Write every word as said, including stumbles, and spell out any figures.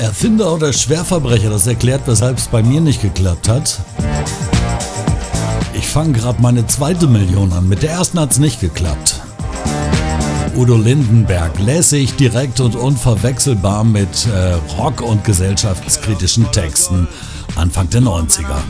Erfinder oder Schwerverbrecher, das erklärt, weshalb es bei mir nicht geklappt hat. Ich fange gerade meine zweite Million an, mit der ersten hat's nicht geklappt. Udo Lindenberg, lässig, direkt und unverwechselbar mit äh, Rock- und gesellschaftskritischen Texten Anfang der neunziger.